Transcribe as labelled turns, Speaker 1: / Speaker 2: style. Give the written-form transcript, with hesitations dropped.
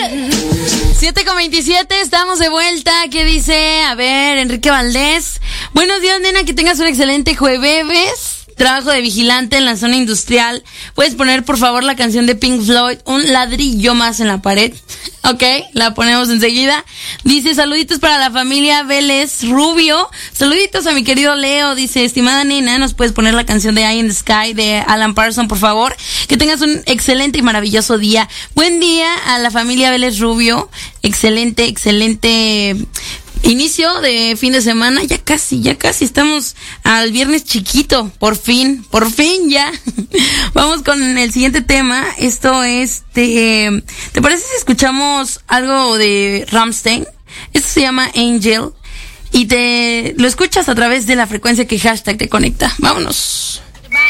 Speaker 1: 7:27, estamos de vuelta. ¿Qué dice? A ver, Enrique Valdés. Buenos días, nena, que tengas un excelente jueves. Trabajo de vigilante en la zona industrial. ¿Puedes poner, por favor, la canción de Pink Floyd, Un ladrillo más en la pared? Ok, la ponemos enseguida. Dice, saluditos para la familia Vélez Rubio. Saluditos a mi querido Leo. Dice, estimada nena, ¿nos puedes poner la canción de Eye in the Sky de Alan Parsons, por favor? Que tengas un excelente y maravilloso día. Buen día a la familia Vélez Rubio. Excelente inicio de fin de semana. Ya casi estamos al viernes chiquito. Por fin ya. Vamos con el siguiente tema. Esto es ¿te parece si escuchamos algo de Rammstein? Esto se llama Angel y lo escuchas a través de la frecuencia que hashtag te conecta. Vámonos.